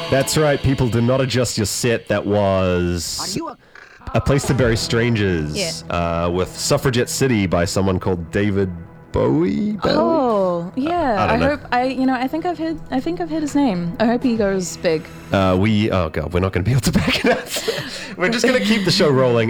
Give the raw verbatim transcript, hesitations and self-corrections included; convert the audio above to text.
That's right, people, do not adjust your set. That was Are you a... A Place to Bury Strangers Yeah. uh, with Suffragette City by someone called David Bowie. Bowie? Oh, yeah. I I, don't know. hope I, you know, I think I've heard, I think I've heard his name. I hope he goes big. Uh, we, oh god, we're not going to be able to back it up. We're just going to keep the show rolling.